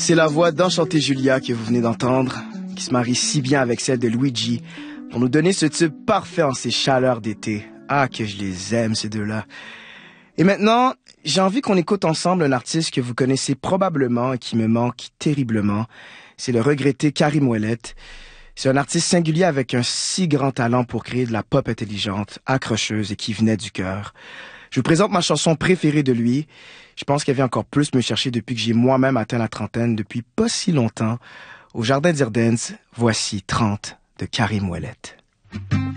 C'est la voix d'Enchanté Julia que vous venez d'entendre, qui se marie si bien avec celle de Luigi, pour nous donner ce tube parfait en ces chaleurs d'été. Ah, que je les aime, ces deux-là. Et maintenant, j'ai envie qu'on écoute ensemble un artiste que vous connaissez probablement et qui me manque terriblement. C'est le regretté Karim Ouellet. C'est un artiste singulier avec un si grand talent pour créer de la pop intelligente, accrocheuse et qui venait du cœur. Je vous présente ma chanson préférée de lui. Je pense qu'elle vient encore plus me chercher depuis que j'ai moi-même atteint la trentaine, depuis pas si longtemps. Au Jardin d'Irden's, voici 30 de Karim Ouellet.